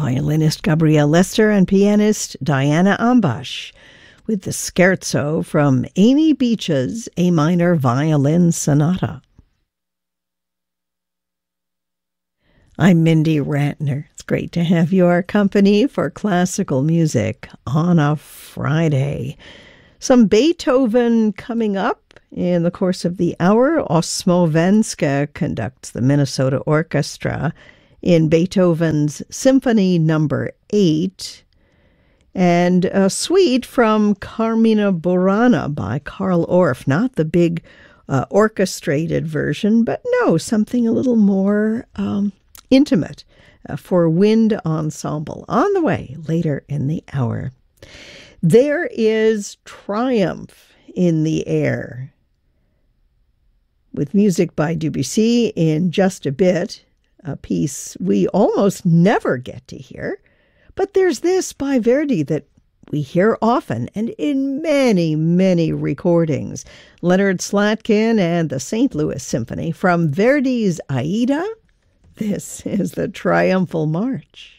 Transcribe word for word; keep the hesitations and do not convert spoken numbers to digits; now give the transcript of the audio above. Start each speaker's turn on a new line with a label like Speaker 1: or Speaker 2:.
Speaker 1: violinist Gabrielle Lester and pianist Diana Ambash with the Scherzo from Amy Beach's A Minor Violin Sonata. I'm Mindy Ratner. It's great to have your company for classical music on a Friday. Some Beethoven coming up in the course of the hour. Osmovenska conducts the Minnesota Orchestra in Beethoven's Symphony Number Eight, and a suite from Carmina Burana by Carl Orff. Not the big uh, orchestrated version, but no, something a little more um, intimate uh, for wind ensemble. On the way later in the hour. There is triumph in the air, with music by Debussy in just a bit, a piece we almost never get to hear. But there's this by Verdi that we hear often and in many, many recordings. Leonard Slatkin and the Saint Louis Symphony from Verdi's Aida. This is the Triumphal March.